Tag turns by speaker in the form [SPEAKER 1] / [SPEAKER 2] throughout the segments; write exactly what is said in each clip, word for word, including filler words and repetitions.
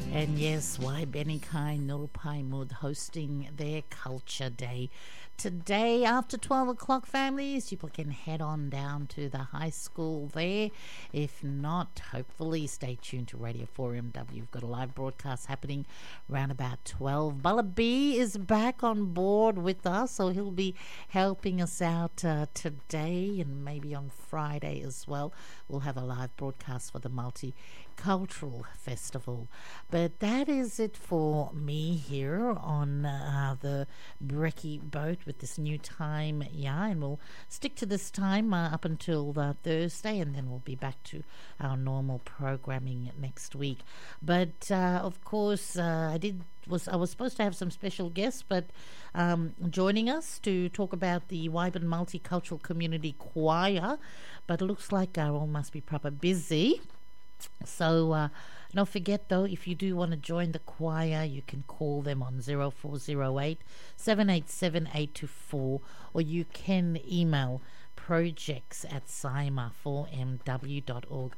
[SPEAKER 1] And yes, why Benikai Nurupai Mud hosting their Culture Day. Today, after twelve o'clock, families, you can head on down to the high school there. If not, hopefully stay tuned to Radio four M W. We've got a live broadcast happening around about twelve. Bala B is back on board with us, so he'll be helping us out uh, today and maybe on Friday as well. We'll have a live broadcast for the Multicultural Festival. But that is it for me here on uh, the Brekkie boat with this new time, yeah, and we'll stick to this time uh, up until uh, Thursday, and then we'll be back to our normal programming next week. But uh, of course, uh, I did was I was supposed to have some special guests, but um, joining us to talk about the Wyburn Multicultural Community Choir, but it looks like uh, all must be proper busy. So uh, don't forget though, if you do want to join the choir, you can call them on zero four zero eight, seven eight seven, eight two four, or you can email projects at sima four m w dot org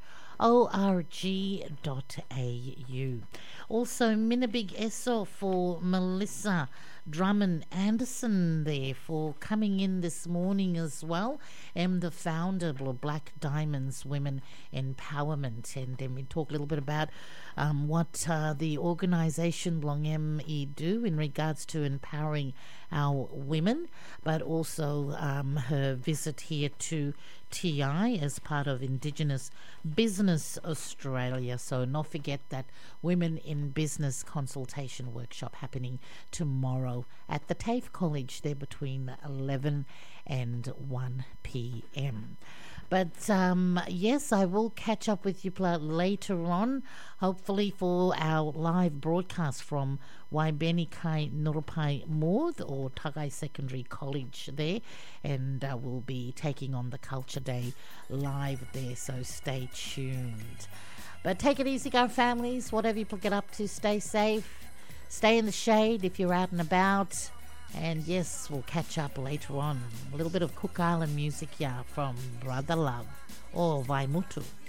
[SPEAKER 1] org dot a u. Also, Minabig Eso for Melissa Drummond Anderson there for coming in this morning as well. I'm the founder of Black Diamonds Women Empowerment, and then we talk a little bit about um, what uh, the organisation Long M E do in regards to empowering our women, but also um, her visit here to T I as part of Indigenous Business Australia. So not forget that Women in Business consultation workshop happening tomorrow at the TAFE College there between eleven and one p m. But um, yes, I will catch up with you later on, hopefully for our live broadcast from Waibenikai Nurupai Mord or Tagai Secondary College there, and uh, we'll be taking on the Culture Day live there, so stay tuned. But take it easy, go families, whatever you get up to, stay safe, stay in the shade if you're out and about. And yes, we'll catch up later on. A little bit of Cook Island music, yeah, from Brother Love or Vaimutu.